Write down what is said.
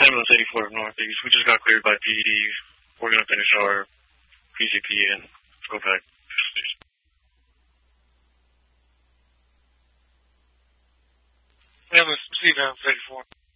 Ambulance 84 Northeast. We just got cleared by PED. We're going to finish our PCP and go back to the station. Ambulance, Steve, Ambulance 84.